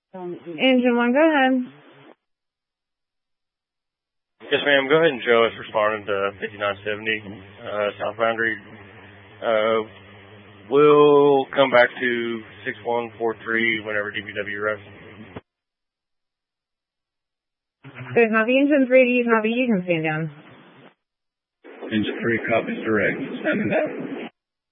Engine 1, go ahead. Yes, ma'am. Go ahead and show us responding to 5970 South Boundary. We'll come back to 6143 whenever DPW arrives. Good copy. Engine 3 to you copy. You can stand down. Engine 3 copies direct. Standing down.